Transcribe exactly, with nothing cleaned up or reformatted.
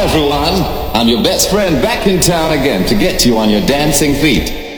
everyone. I'm your best friend back in town again to get you on your dancing feet.